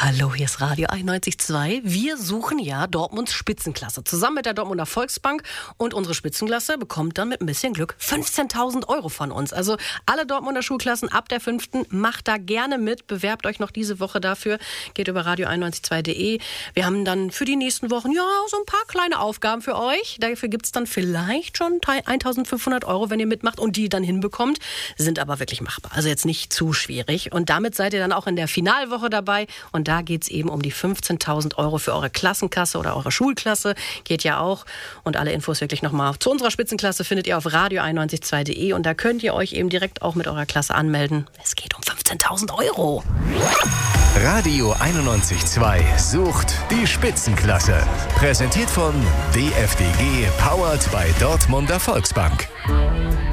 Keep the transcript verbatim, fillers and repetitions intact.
Hallo, hier ist Radio einundneunzig Komma zwei. Wir suchen ja Dortmunds Spitzenklasse. Zusammen mit der Dortmunder Volksbank. Und unsere Spitzenklasse bekommt dann mit ein bisschen Glück fünfzehntausend Euro von uns. Also alle Dortmunder Schulklassen ab der fünften macht da gerne mit. Bewerbt euch noch diese Woche dafür. Geht über radio einundneunzig Komma zwei punkt de. Wir haben dann für die nächsten Wochen ja so ein paar kleine Aufgaben für euch. Dafür gibt es dann vielleicht schon eintausendfünfhundert Euro, wenn ihr mitmacht und die dann hinbekommt. Sind aber wirklich machbar. Also jetzt nicht zu schwierig. Und damit seid ihr dann auch in der Finalwoche dabei. Und da geht es eben um die fünfzehntausend Euro für eure Klassenkasse oder eure Schulklasse. Geht ja auch. Und alle Infos wirklich nochmal zu unserer Spitzenklasse findet ihr auf radio einundneunzig Komma zwei punkt de. Und da könnt ihr euch eben direkt auch mit eurer Klasse anmelden. Es geht um fünfzehntausend Euro. Radio einundneunzig Komma zwei sucht die Spitzenklasse. Präsentiert von D F D G, powered bei Dortmunder Volksbank.